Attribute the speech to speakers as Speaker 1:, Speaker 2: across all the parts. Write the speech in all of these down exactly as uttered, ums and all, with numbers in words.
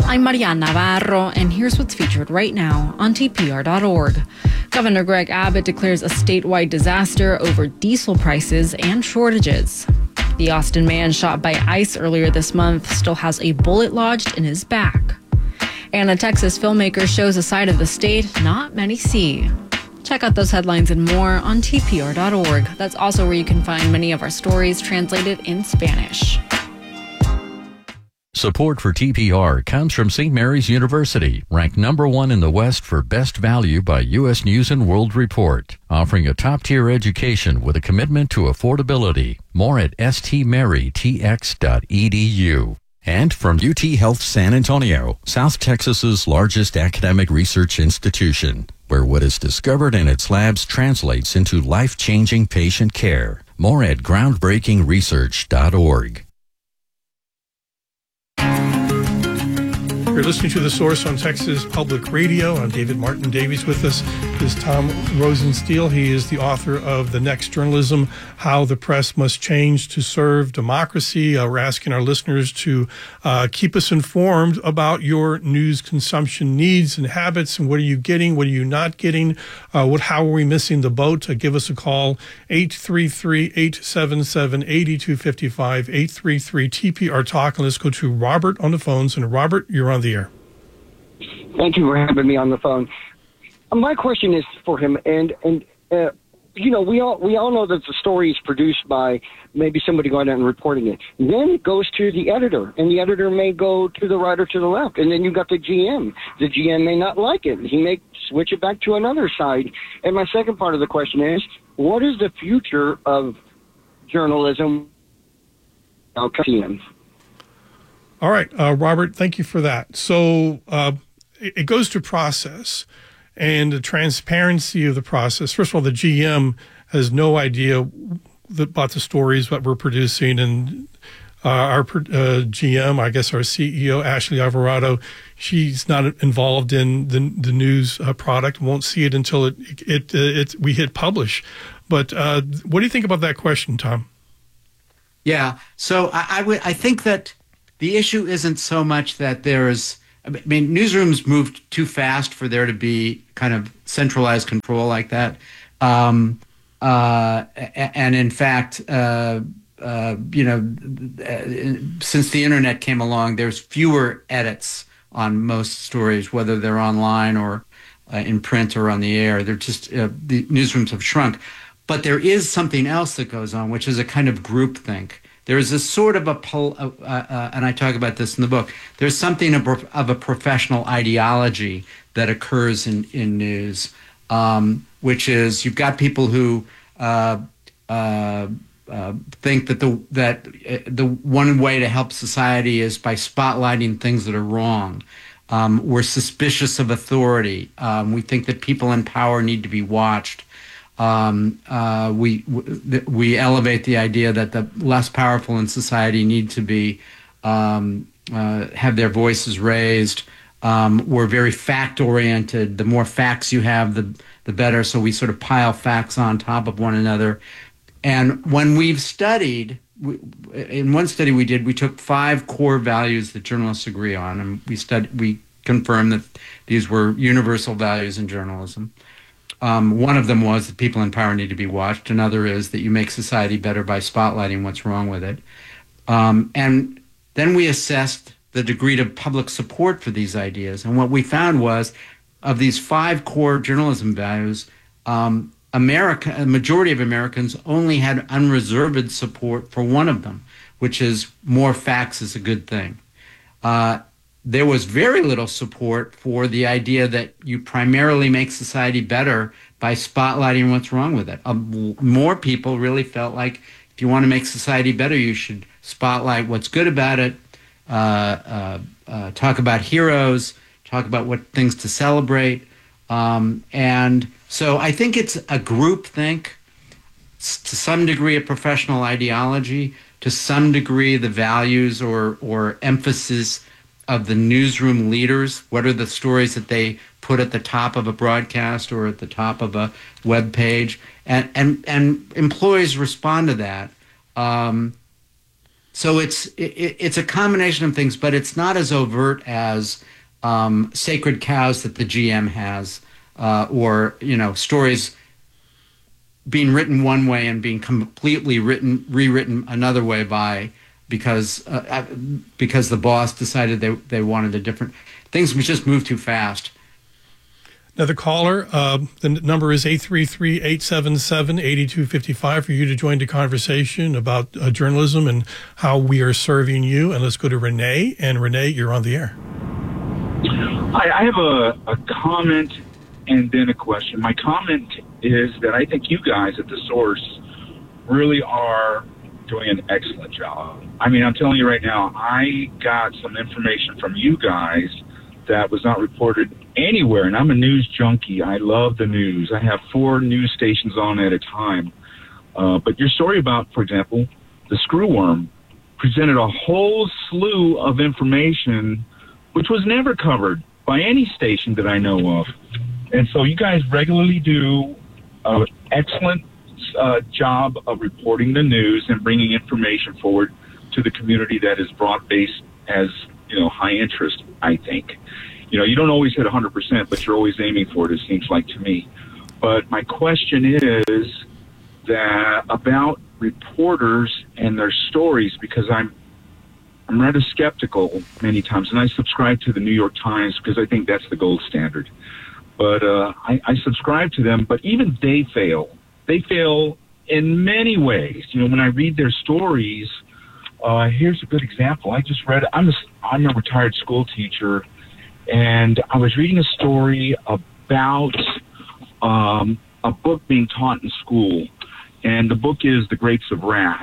Speaker 1: I'm Mariana Navarro, and here's what's featured right now on T P R dot org. Governor Greg Abbott declares a statewide disaster over diesel prices and shortages. The Austin man shot by ICE earlier this month still has a bullet lodged in his back. And a Texas filmmaker shows a side of the state not many see. Check out those headlines and more on T P R dot org. That's also where you can find many of our stories translated in Spanish.
Speaker 2: Support for T P R comes from Saint Mary's University, ranked number one in the West for best value by U S News and World Report, offering a top-tier education with a commitment to affordability. More at s t mary t x dot e d u. And from U T Health San Antonio, South Texas's largest academic research institution, where what is discovered in its labs translates into life-changing patient care. More at groundbreaking research dot org.
Speaker 3: You're listening to The Source on Texas Public Radio. I'm David Martin Davies. With us is Tom Rosenstiel. He is the author of The Next Journalism, How the Press Must Change to Serve Democracy. Uh, we're asking our listeners to uh, keep us informed about your news consumption needs and habits, and what are you getting, what are you not getting, uh, what how are we missing the boat. Uh, give us a call, eight three three, eight seven seven, eight two five five, eight three three T P R Talk. And let's go to Robert on the phones. And Robert, you're on the air.
Speaker 4: Thank you for having me on the phone. Uh, my question is for him, and and uh, you know, we all we all know that the story is produced by maybe somebody going out and reporting it. Then it goes to the editor, and the editor may go to the right or to the left, and then you've got the G M. The G M may not like it. He may switch it back to another side. And my second part of the question is, what is the future of journalism? I'll cut him.
Speaker 3: All right, uh, Robert, thank you for that. So uh, it, it goes to process and the transparency of the process. First of all, the G M has no idea that, about the stories that we're producing. And uh, our uh, G M, I guess our C E O, Ashley Alvarado, she's not involved in the, the news uh, product, won't see it until it, it, it, it we hit publish. But uh, what do you think about that question, Tom?
Speaker 5: Yeah, so I, I would I think that the issue isn't so much that there's, I mean, newsrooms moved too fast for there to be kind of centralized control like that. Um, uh, and in fact, uh, uh, you know, since the internet came along, there's fewer edits on most stories, whether they're online or uh, in print or on the air. They're just, uh, the newsrooms have shrunk. But there is something else that goes on, which is a kind of groupthink. There's a sort of a, uh, uh, and I talk about this in the book, there's something of, of a professional ideology that occurs in, in news, um, which is you've got people who uh, uh, uh, think that the that uh, the one way to help society is by spotlighting things that are wrong. Um, we're suspicious of authority. Um, we think that people in power need to be watched. Um, uh, we we elevate the idea that the less powerful in society need to be um, uh, have their voices raised. Um, we're very fact oriented. The more facts you have, the the better. So we sort of pile facts on top of one another. And when we've studied, we, in one study we did, we took five core values that journalists agree on, and we studied, we confirmed that these were universal values in journalism. Um, one of them was that people in power need to be watched. Another is that you make society better by spotlighting what's wrong with it. Um, and then we assessed the degree of public support for these ideas. And what we found was, of these five core journalism values, um, America, a majority of Americans only had unreserved support for one of them, which is more facts is a good thing. Uh, There was very little support for the idea that you primarily make society better by spotlighting what's wrong with it. Um, more people really felt like if you want to make society better, you should spotlight what's good about it, uh, uh, uh, talk about heroes, talk about what things to celebrate. Um, and so I think it's a group think, to some degree a professional ideology, to some degree the values or, or emphasis of the newsroom leaders. What are the stories that they put at the top of a broadcast or at the top of a web page? And and, and employees respond to that. Um, So it's it, it's a combination of things, but it's not as overt as um, Sacred Cows that the G M has, uh, or you know stories being written one way and being completely written rewritten another way by because uh, because the boss decided they they wanted a different things just move too fast.
Speaker 3: Another caller, uh, the number is eight three three, eight seven seven, eight two five five for you to join the conversation about uh, journalism and how we are serving you. And let's go to Renee. And Renee, you're on the air.
Speaker 6: Hi, I have a, a comment and then a question. My comment is that I think you guys at The Source really are doing an excellent job. I mean, I'm telling you right now, I got some information from you guys that was not reported anywhere, and I'm a news junkie. I love the news. I have four news stations on at a time. Uh, but your story about, for example, the screwworm presented a whole slew of information which was never covered by any station that I know of. And so you guys regularly do an excellent uh, job of reporting the news and bringing information forward to the community that is broad-based as, you know, high interest, I think. You know, you don't always hit one hundred percent, but you're always aiming for it, it seems like to me. But my question is that about reporters and their stories, because I'm I'm rather skeptical many times, and I subscribe to the New York Times because I think that's the gold standard. But uh, I, I subscribe to them, but even they fail. They fail in many ways. You know, when I read their stories, uh, here's a good example. I just read, I'm a, I'm a retired school teacher, and I was reading a story about um, a book being taught in school, and the book is The Grapes of Wrath.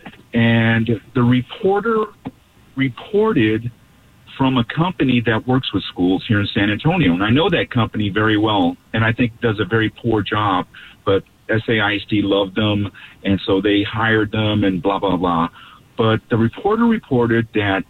Speaker 6: And the reporter reported from a company that works with schools here in San Antonio. And I know that company very well, and I think does a very poor job, but S A I S D loved them, and so they hired them and blah, blah, blah. But the reporter reported that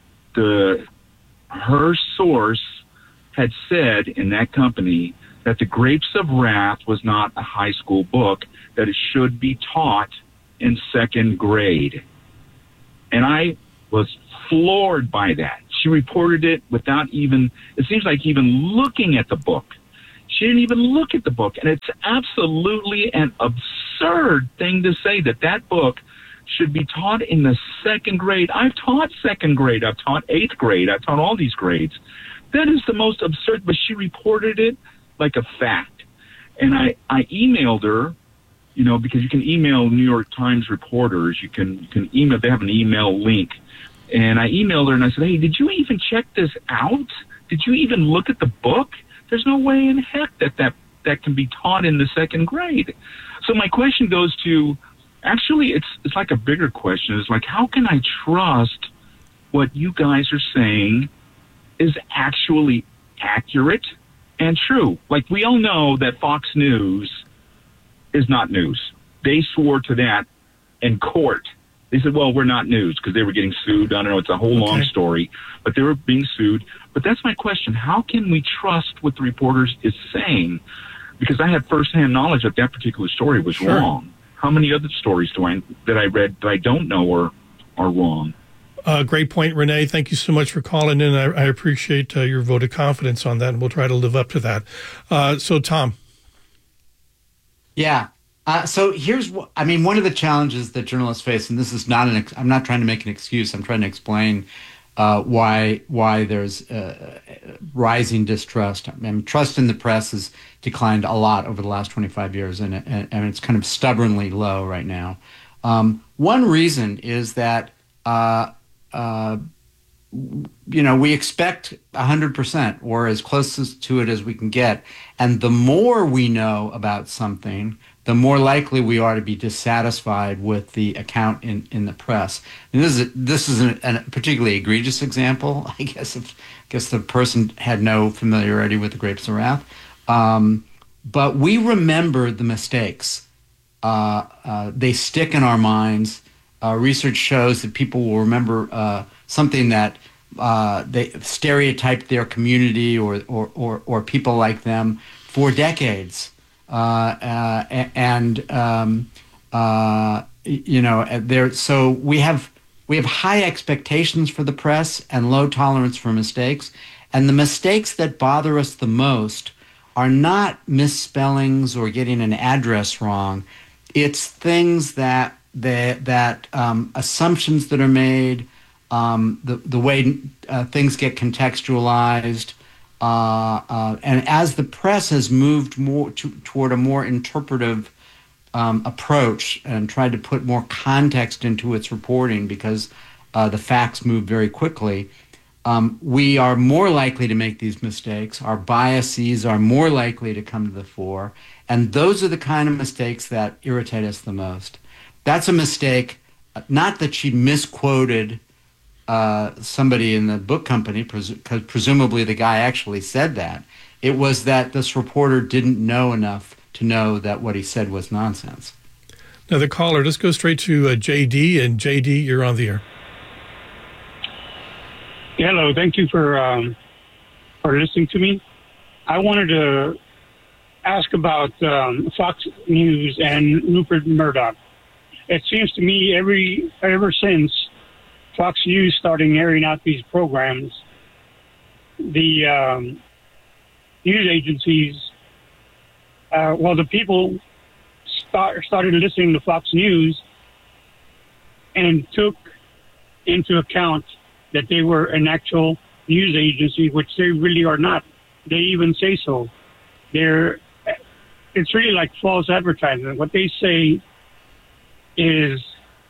Speaker 6: the her source had said in that company that The Grapes of Wrath was not a high school book, that it should be taught in second grade. And I was floored by that. She reported it without even, it seems like even looking at the book. She didn't even look at the book. And it's absolutely an absurd thing to say that that book should be taught in the second grade. I've taught second grade. I've taught eighth grade. I've taught all these grades. That is the most absurd, but she reported it like a fact. And I, I emailed her, you know, because you can email New York Times reporters. You can, you can email, they have an email link. And I emailed her and I said, hey, did you even check this out? Did you even look at the book? There's no way in heck that that, that can be taught in the second grade. So my question goes to, actually, it's it's like a bigger question. It's like, how can I trust what you guys are saying is actually accurate and true? Like, we all know that Fox News is not news. They swore to that in court. They said, well, we're not news because they were getting sued. I don't know. It's a whole okay. long story, but they were being sued. But that's my question. How can we trust what the reporters is saying? Because I had firsthand knowledge that that particular story was sure. wrong. How many other stories do I that I read that I don't know are, are wrong?
Speaker 3: Uh, great point, Renee. Thank you so much for calling in. I, I appreciate uh, your vote of confidence on that, and we'll try to live up to that. Uh, so, Tom.
Speaker 5: Yeah. Uh, so here's what, I mean, one of the challenges that journalists face, and this is not an, ex- I'm not trying to make an excuse. I'm trying to explain uh, why why there's uh, rising distrust. I mean, trust in the press has declined a lot over the last twenty-five years, and, and, and it's kind of stubbornly low right now. Um, one reason is that, uh, uh, you know, we expect one hundred percent or as close to it as we can get. And the more we know about something, the more likely we are to be dissatisfied with the account in, in the press. And this is a, this is a, a particularly egregious example, I guess. If I guess the person had no familiarity with The Grapes of Wrath, um, but we remember the mistakes. Uh, uh, they stick in our minds. Uh, research shows that people will remember uh, something that uh, they stereotyped their community or or or, or people like them for decades. Uh, uh, and, um, uh, you know, there, so we have we have high expectations for the press and low tolerance for mistakes. And the mistakes that bother us the most are not misspellings or getting an address wrong. It's things that that, that um, assumptions that are made, um, the the way uh, things get contextualized, uh, uh, and as the press has moved more to, toward a more interpretive um, approach and tried to put more context into its reporting because uh, the facts move very quickly. Um, we are more likely to make these mistakes. Our biases are more likely to come to the fore. And those are the kind of mistakes that irritate us the most. That's a mistake, not that she misquoted uh, somebody in the book company, because pres- presumably the guy actually said that. It was that this reporter didn't know enough to know that what he said was nonsense.
Speaker 3: Now, the caller, let's go straight to uh, J D. And J D, you're on the air.
Speaker 7: Hello, thank you for um, for listening to me. I wanted to ask about um, Fox News and Rupert Murdoch. It seems to me every ever since Fox News started airing out these programs, the um, news agencies, uh, well, the people start, started listening to Fox News and took into account that they were an actual news agency, which they really are not. They even say so. They're, it's really like false advertising. What they say is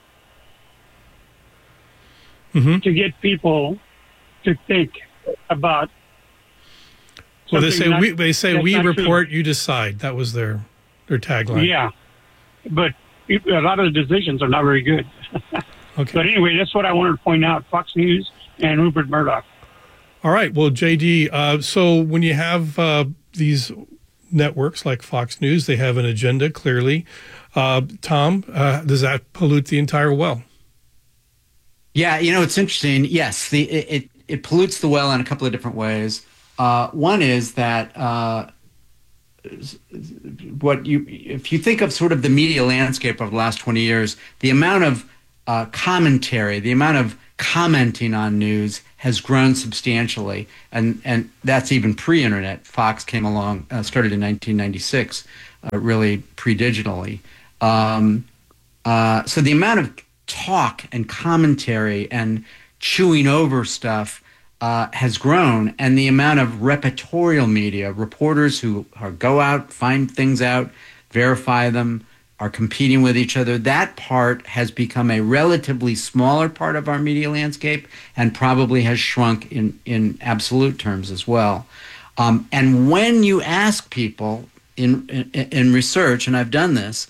Speaker 7: mm-hmm. to get people to think about.
Speaker 3: Well, they say
Speaker 7: not,
Speaker 3: we. They say we report, true. You decide. That was their their tagline.
Speaker 7: Yeah, but a lot of the decisions are not very good.
Speaker 3: Okay.
Speaker 7: But anyway, that's what I wanted to point out, Fox News and Rupert Murdoch.
Speaker 3: All right. Well, J D, uh, so when you have uh, these networks like Fox News, they have an agenda, clearly. Uh, Tom, uh, does that pollute the entire well?
Speaker 5: Yeah, you know, it's interesting. Yes, the it, it, it pollutes the well in a couple of different ways. Uh, one is that uh, what you, if you think of sort of the media landscape of the last twenty years, the amount of Uh, commentary, the amount of commenting on news has grown substantially, and and that's even pre-internet. Fox came along, uh, started in nineteen ninety-six, uh, really pre-digitally. Um, uh, so the amount of talk and commentary and chewing over stuff uh, has grown, and the amount of reportorial media, reporters who are, go out, find things out, verify them, are competing with each other, that part has become a relatively smaller part of our media landscape and probably has shrunk in, in absolute terms as well. Um, and when you ask people in, in, in research, and I've done this,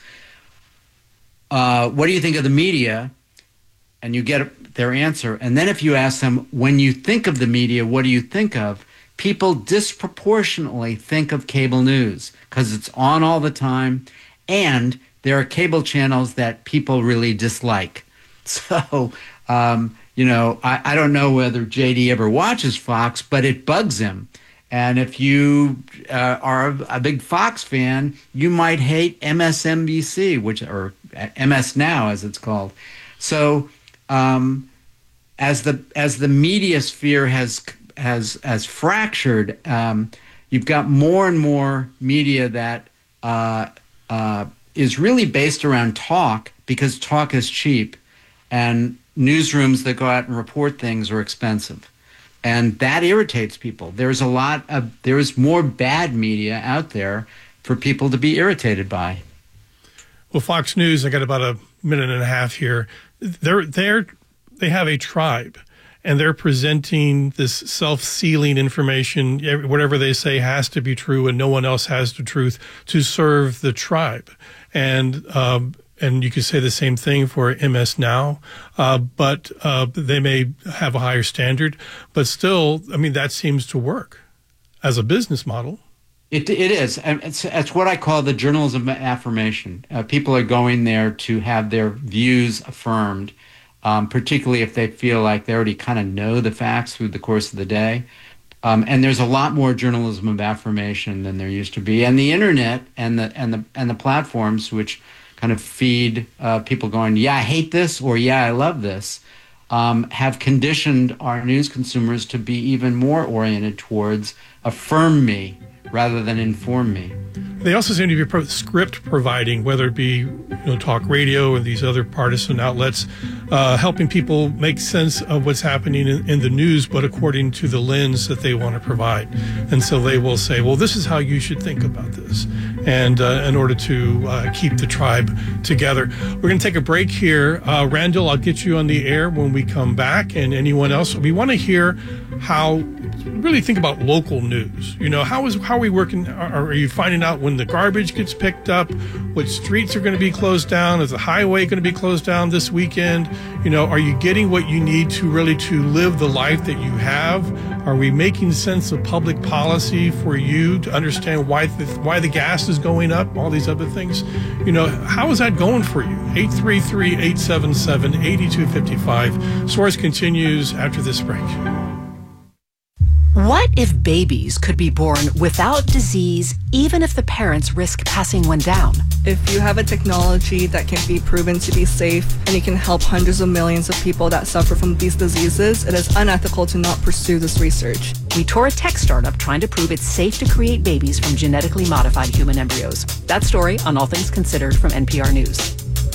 Speaker 5: uh, what do you think of the media? And you get their answer. And then if you ask them, when you think of the media, what do you think of? People disproportionately think of cable news because it's on all the time, and there are cable channels that people really dislike. So, um, you know, I, I don't know whether J D ever watches Fox, but it bugs him. And if you uh, are a big Fox fan, you might hate M S N B C, which or M S Now, as it's called. So, um, as the as the media sphere has has has fractured, um, you've got more and more media that uh, uh, is really based around talk, because talk is cheap, and newsrooms that go out and report things are expensive. And that irritates people. There's a lot of, there's more bad media out there for people to be irritated by.
Speaker 3: Well, Fox News, I got about a minute and a half here. They're, they're, they have a tribe, and they're presenting this self-sealing information. Whatever they say has to be true, and no one else has the truth, to serve the tribe. And um, and you could say the same thing for M S Now, uh, but uh, they may have a higher standard. But still, I mean, that seems to work as a business model.
Speaker 5: It it is. It's, it's what I call the journalism of affirmation. Uh, people are going there to have their views affirmed, um, particularly if they feel like they already kind of know the facts through the course of the day. Um, and there's a lot more journalism of affirmation than there used to be. And the internet and the and the and the platforms which kind of feed uh, people going, yeah, I hate this, or yeah, I love this, um, have conditioned our news consumers to be even more oriented towards affirm me rather than inform me.
Speaker 3: They also seem to be pro- script providing, whether it be you know, talk radio or these other partisan outlets, uh, helping people make sense of what's happening in, in the news, but according to the lens that they want to provide. And so they will say, well, this is how you should think about this, and uh, in order to uh, keep the tribe together. We're going to take a break here. Uh, Randall, I'll get you on the air when we come back, and anyone else. We want to hear how, really think about local news. You know, how is how are we working? Are, are you finding out when the garbage gets picked up? What streets are going to be closed down? Is the highway going to be closed down this weekend? You know, are you getting what you need to really to live the life that you have? Are we making sense of public policy for you to understand why the, why the gas is going up? All these other things. You know, how is that going for you? eight three three, eight seven seven, eight two five five. Source continues after this break.
Speaker 8: What if babies could be born without disease, even if the parents risk passing one down?
Speaker 9: If you have a technology that can be proven to be safe and it can help hundreds of millions of people that suffer from these diseases, it is unethical to not pursue this research.
Speaker 8: We tour a tech startup trying to prove it's safe to create babies from genetically modified human embryos. That story on All Things Considered from N P R News.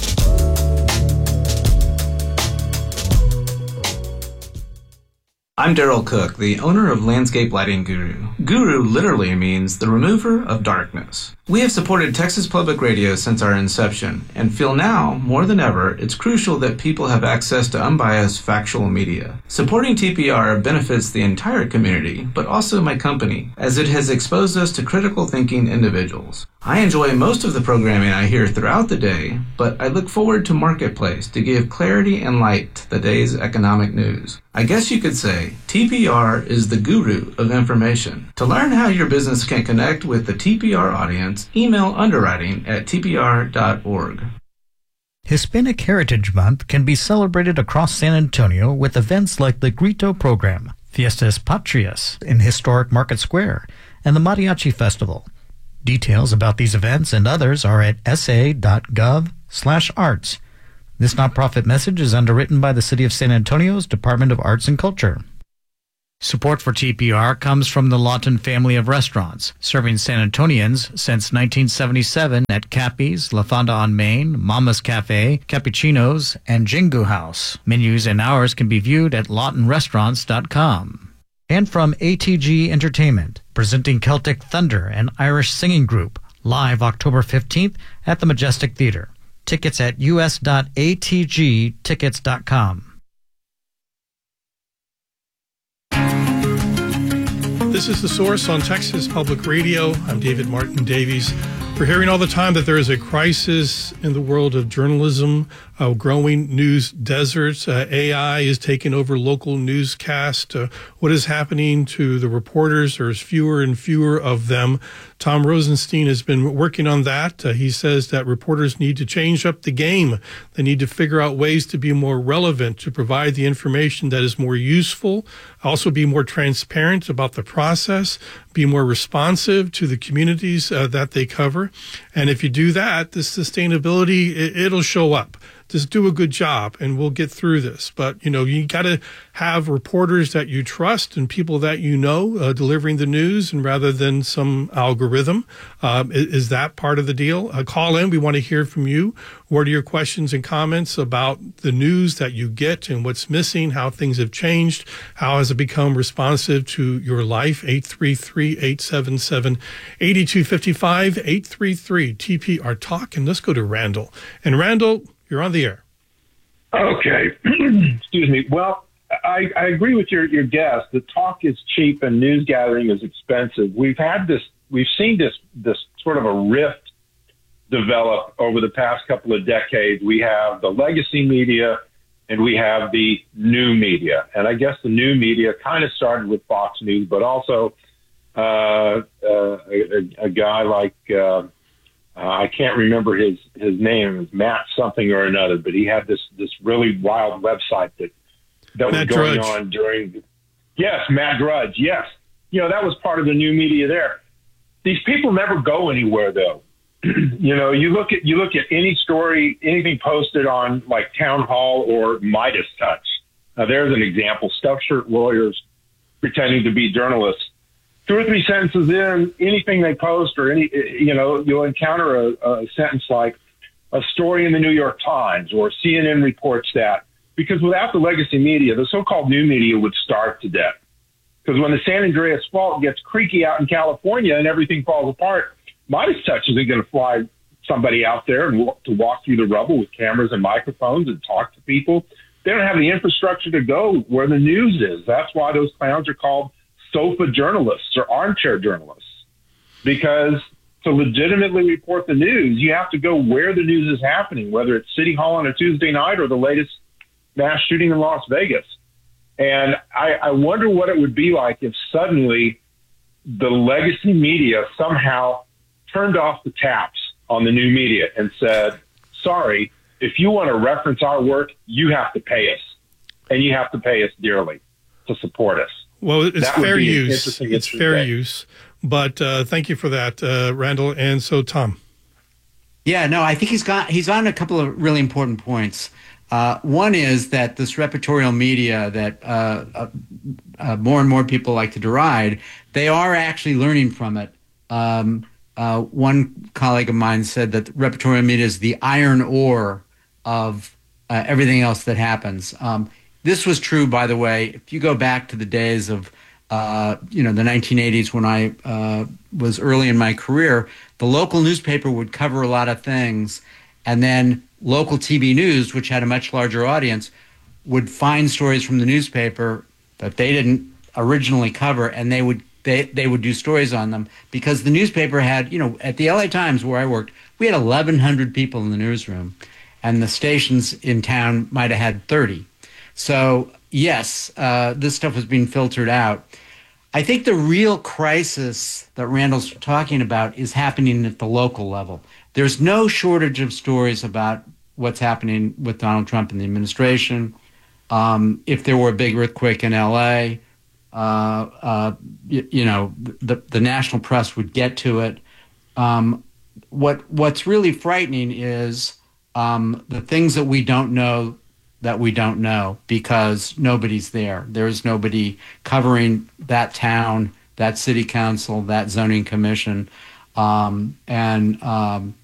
Speaker 10: I'm Daryl Cook, the owner of Landscape Lighting Guru. Guru literally means the remover of darkness. We have supported Texas Public Radio since our inception and feel now, more than ever, it's crucial that people have access to unbiased factual media. Supporting T P R benefits the entire community, but also my company, as it has exposed us to critical thinking individuals. I enjoy most of the programming I hear throughout the day, but I look forward to Marketplace to give clarity and light to the day's economic news. I guess you could say T P R is the guru of information. To learn how your business can connect with the T P R audience, email underwriting at T P R dot org.
Speaker 11: Hispanic Heritage Month can be celebrated across San Antonio with events like the Grito Program, Fiestas Patrias in historic Market Square, and the Mariachi Festival. Details about these events and others are at s a dot gov slash arts. This nonprofit message is underwritten by the City of San Antonio's Department of Arts and Culture. Support for T P R comes from the Lawton family of restaurants, serving San Antonians since nineteen seventy-seven at Cappy's, La Fonda on Main, Mama's Cafe, Cappuccino's, and Jingu House. Menus and hours can be viewed at lawton restaurants dot com. And from A T G Entertainment, presenting Celtic Thunder, an Irish singing group, live October fifteenth at the Majestic Theater. Tickets at u s dot a t g tickets dot com.
Speaker 3: This is The Source on Texas Public Radio. I'm David Martin Davies. We're hearing all the time that there is a crisis in the world of journalism, a growing news desert. Uh, A I is taking over local newscast. Uh, what is happening to the reporters? There's fewer and fewer of them. Tom Rosenstein has been working on that. Uh, he says that reporters need to change up the game. They need to figure out ways to be more relevant, to provide the information that is more useful, also be more transparent about the process, be more responsive to the communities uh, that they cover. And if you do that, the sustainability, it, it'll show up. Just do a good job and we'll get through this. But, you know, you got to have reporters that you trust and people that you know uh, delivering the news, and rather than some algorithm. Um, is, is that part of the deal? Uh, call in. We want to hear from you. What are your questions and comments about the news that you get and what's missing, how things have changed, how has it become responsive to your life? eight three three, eight seven seven, eight two five five, eight three three T P R Talk. And let's go to Randall. And Randall, you're on the air.
Speaker 12: Okay. Excuse me. Well, I, I agree with your, your guest. The talk is cheap and news gathering is expensive. We've had this, we've seen this, this sort of a rift develop over the past couple of decades. We have the legacy media and we have the new media. And I guess the new media kind of started with Fox News, but also uh, uh, a, a guy like, uh, Uh, I can't remember his, his name. It was Matt something or another, but he had this, this really wild website that, that was going
Speaker 3: Drudge.
Speaker 12: on during, yes, Matt Drudge. Yes. You know, that was part of the new media there. These people never go anywhere though. You know, you look at, you look at any story, anything posted on like Town Hall or Midas Touch, Now, there's an example. Stuffed shirt lawyers pretending to be journalists. Two or three sentences in, anything they post or any, you know, you'll encounter a, a sentence like a story in the New York Times or C N N reports that. Because without the legacy media, the so-called new media would starve to death. Because when the San Andreas Fault gets creaky out in California and everything falls apart, Midas Touch isn't going to fly somebody out there and walk, to walk through the rubble with cameras and microphones and talk to people. They don't have the infrastructure to go where the news is. That's why those clowns are called sofa journalists or armchair journalists. Because to legitimately report the news, you have to go where the news is happening, whether it's City Hall on a Tuesday night or the latest mass shooting in Las Vegas. And I, I wonder what it would be like if suddenly the legacy media somehow turned off the taps on the new media and said, sorry, if you want to reference our work, you have to pay us. And you have to pay us dearly to support us.
Speaker 3: Well, it's
Speaker 12: That would
Speaker 3: fair
Speaker 12: be an
Speaker 3: use.
Speaker 12: interesting-
Speaker 3: It's
Speaker 12: interesting
Speaker 3: fair
Speaker 12: thing.
Speaker 3: use. But uh, thank you for that, uh, Randall. And so, Tom.
Speaker 5: Yeah, no, I think he's got he's on a couple of really important points. Uh, one is that this repertorial media that uh, uh, uh, more and more people like to deride, they are actually learning from it. Um, uh, one colleague of mine said that repertorial media is the iron ore of uh, everything else that happens. Um, this was true, by the way, if you go back to the days of uh, you know, the nineteen eighties when I uh, was early in my career, the local newspaper would cover a lot of things, and then local T V news, which had a much larger audience, would find stories from the newspaper that they didn't originally cover, and they would they, they would do stories on them because the newspaper had, you know, at the L A Times where I worked, we had eleven hundred people in the newsroom, and the stations in town might have had thirty. So, yes, uh, this stuff was being filtered out. I think the real crisis that Randall's talking about is happening at the local level. There's no shortage of stories about what's happening with Donald Trump and the administration. Um, if there were a big earthquake in L A, uh, uh, you, you know, the, the national press would get to it. Um, what what's really frightening is um, the things that we don't know that we don't know because nobody's there. There's nobody covering that town, that city council, that zoning commission. Um, and um,